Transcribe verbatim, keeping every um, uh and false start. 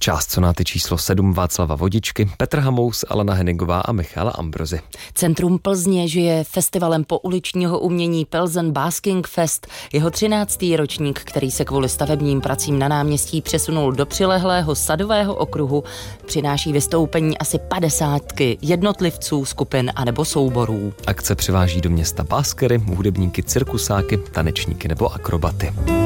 Část sonáty číslo sedm Václava Vodičky, Petr Hamous, Alena Hennigová a Michala Ambrozy. Centrum Plzně žije festivalem pouličního umění Plzeň Basking Fest. Jeho třináctý ročník, který se kvůli stavebním pracím na náměstí přesunul do přilehlého sadového okruhu, přináší vystoupení asi padesátky jednotlivců, skupin anebo souborů. Akce přiváží do města báskery, hudebníky, cirkusáky, tanečníky nebo akrobaty.